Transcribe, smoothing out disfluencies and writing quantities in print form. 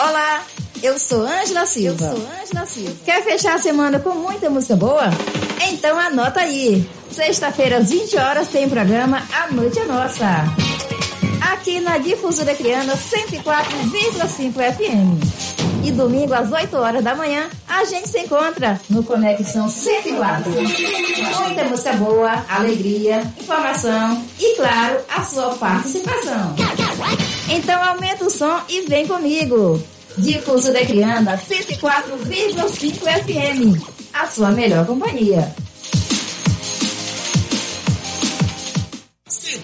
Olá, eu sou Ângela Silva. Quer fechar a semana com muita música boa? Então anota aí. Sexta-feira às 20 horas tem o programa A Noite é Nossa. Aqui na Difusora Criana 104,5 FM. E domingo às 8 horas da manhã a gente se encontra no Conexão 104. Muita música boa, alegria, informação e, claro, a sua participação. Então aumenta o som e vem comigo. Difusora Criana 104,5 FM. A sua melhor companhia.